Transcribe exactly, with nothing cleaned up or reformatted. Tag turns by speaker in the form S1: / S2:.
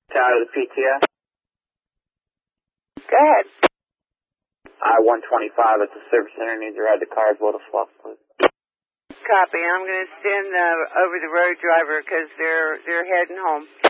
S1: Out of the P T S.
S2: Go ahead.
S1: I one twenty-five at the service center. Needs to ride the car as well to Fluff, please.
S2: Copy. I'm going to send uh, over the road driver because they're they're heading home.